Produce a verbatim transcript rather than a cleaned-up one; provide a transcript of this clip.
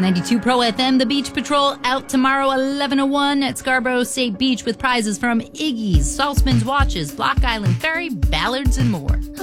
ninety-two Pro F M, The Beach Patrol, out tomorrow, eleven oh one at Scarborough State Beach with prizes from Iggy's, Saltzman's Watches, Block Island Ferry, Ballards, and more.